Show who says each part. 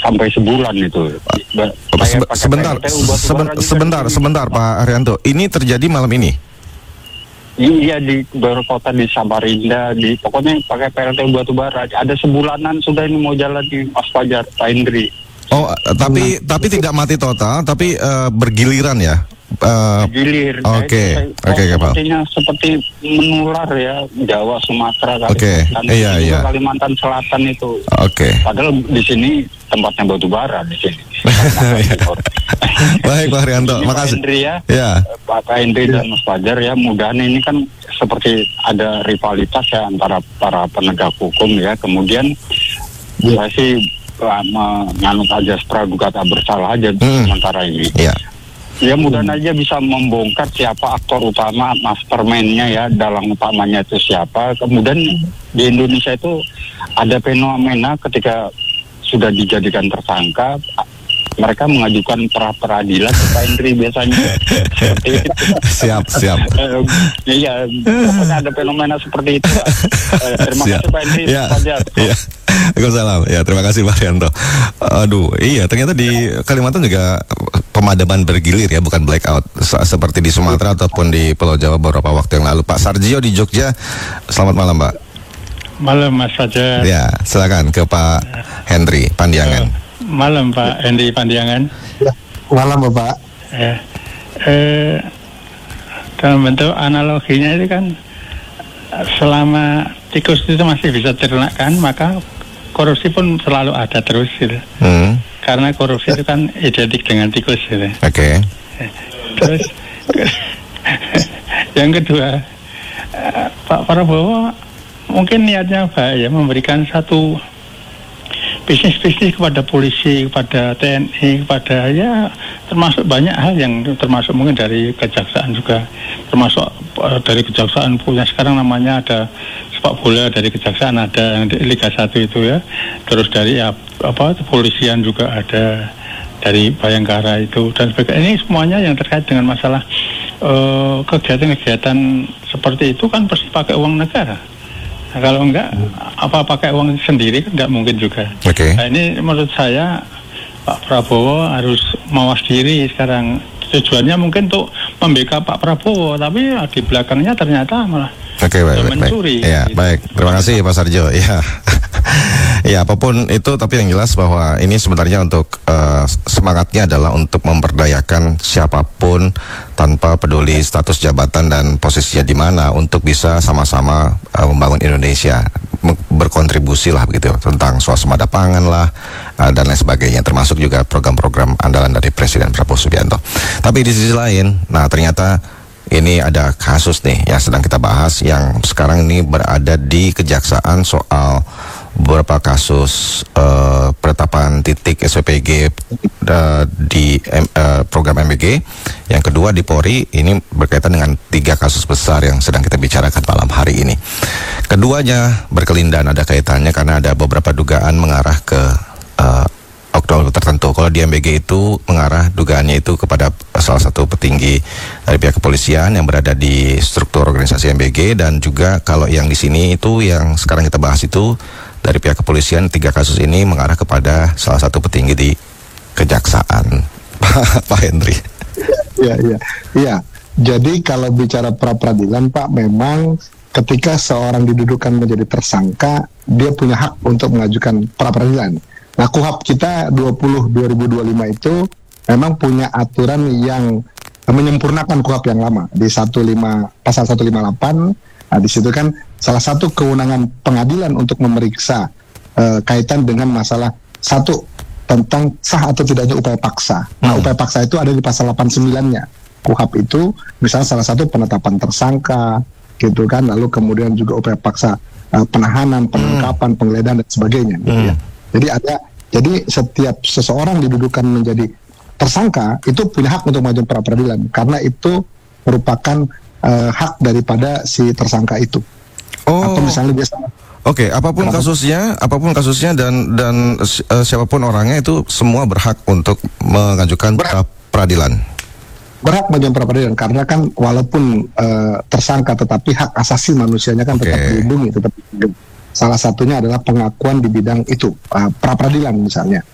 Speaker 1: sampai sebulan itu.
Speaker 2: Sebentar Pak Haryanto, ini terjadi malam ini?
Speaker 1: Iya, di beberapa kota di Samarinda, pokoknya pakai PLTU batubara. Ada sebulanan sudah ini mau jalan di Mas Fajar, Pak Hendri.
Speaker 2: Oh, tapi tidak mati total, tapi bergiliran ya?
Speaker 1: Gilir.
Speaker 2: Oke, Pak.
Speaker 1: Sepertinya seperti menular ya, Jawa, Sumatera, Kalimantan Selatan itu.
Speaker 2: Oke.
Speaker 1: Padahal di sini tempatnya batubara di sini.
Speaker 2: Baik Pak Haryanto, makasih.
Speaker 1: Pak Hendri Pak Hendri dan Mas Fajar ya, mudahan ini kan seperti ada rivalitas ya antara para penegak hukum ya. Kemudian saya sih menganut ajas praduga tak bersalah aja sementara ini. Ya mudahan aja bisa membongkar siapa aktor utama, mastermind-nya ya, dalang utamanya itu siapa. Kemudian di Indonesia itu ada fenomena ketika sudah dijadikan tersangka, mereka mengajukan pra-peradilan ke Pak Hendri biasanya. Seperti itu.
Speaker 2: Siap.
Speaker 1: Iya, pokoknya ada fenomena seperti itu. Terima kasih Pak Hendri.
Speaker 2: Waalaikumsalam. Ya, terima kasih Pak Haryanto. Aduh, iya ternyata di Kalimantan juga pemadaman bergilir ya, bukan blackout seperti di Sumatera ataupun di Pulau Jawa beberapa waktu yang lalu. Pak Sarjio di Jogja, selamat malam Pak.
Speaker 3: Malam Mas Fajar.
Speaker 2: Ya, silakan ke Pak Hendri Pandiangan.
Speaker 3: Malam Pak Hendri Pandiangan.
Speaker 4: Ya, malam Bapak.
Speaker 3: Dalam bentuk analoginya itu kan, selama tikus itu masih bisa ternakkan, maka korupsi pun selalu ada terus gitu. Karena korupsi itu kan identik dengan tikus gitu.
Speaker 2: Oke.
Speaker 3: Terus yang kedua, Pak Prabowo mungkin niatnya baik ya, memberikan satu bisnis kepada polisi, kepada TNI, kepada ya termasuk banyak hal yang termasuk mungkin dari kejaksaan juga, termasuk dari kejaksaan punya sekarang namanya ada sepak bola dari kejaksaan, ada Liga 1 itu ya, terus dari kepolisian juga ada, dari Bayangkara itu dan sebagainya. Ini semuanya yang terkait dengan masalah kegiatan-kegiatan seperti itu kan pasti pakai uang negara. Nah, kalau enggak, pakai uang sendiri kan enggak mungkin juga. Nah, ini menurut saya Pak Prabowo harus mawas diri sekarang. Tujuannya mungkin untuk membackup Pak Prabowo, tapi di belakangnya ternyata malah mencuri.
Speaker 2: Ya, gitu. Baik. Terima kasih Pak Sarjo. Ya. Ya, apapun itu, tapi yang jelas bahwa ini sebenarnya untuk semangatnya adalah untuk memberdayakan siapapun tanpa peduli status jabatan dan posisinya di mana, untuk bisa sama-sama membangun Indonesia, berkontribusi lah begitu tentang swasembada pangan lah dan lain sebagainya, termasuk juga program-program andalan dari Presiden Prabowo Subianto. Tapi di sisi lain, nah ternyata ini ada kasus nih yang sedang kita bahas, yang sekarang ini berada di Kejaksaan soal beberapa kasus penetapan titik SPPG di program MBG. Yang kedua di Polri, ini berkaitan dengan 3 kasus besar yang sedang kita bicarakan malam hari ini. Keduanya berkelindan, ada kaitannya karena ada beberapa dugaan mengarah ke oknum tertentu. Kalau di MBG itu mengarah dugaannya itu kepada salah satu petinggi dari pihak kepolisian yang berada di struktur organisasi MBG, dan juga kalau yang di sini itu yang sekarang kita bahas itu dari pihak kepolisian, 3 kasus ini mengarah kepada salah satu petinggi di Kejaksaan. Pak Hendri.
Speaker 4: Iya. Jadi kalau bicara pra-peradilan Pak, memang ketika seorang didudukan menjadi tersangka, dia punya hak untuk mengajukan pra-peradilan. Nah, KUHP kita 2025 itu memang punya aturan yang menyempurnakan KUHP yang lama di pasal 158. Nah, di situ kan salah satu kewenangan pengadilan untuk memeriksa kaitan dengan masalah satu tentang sah atau tidaknya upaya paksa. Nah, upaya paksa itu ada di pasal 89-nya. KUHP itu misalnya salah satu penetapan tersangka gitu kan, lalu kemudian juga upaya paksa penahanan, penangkapan, penggeledahan dan sebagainya gitu ya. Jadi setiap seseorang didudukan menjadi tersangka itu punya hak untuk mengajukan pra-peradilan karena itu merupakan hak daripada si tersangka itu. Atau misalnya biasa.
Speaker 2: Oke, apapun kasusnya dan siapapun orangnya itu semua berhak untuk mengajukan peradilan.
Speaker 4: Berhak mengajukan pra-peradilan karena kan walaupun tersangka tetapi hak asasi manusianya kan tetap dilindungi, tetap dilindungi. Salah satunya adalah pengakuan di bidang itu, pra-peradilan misalnya.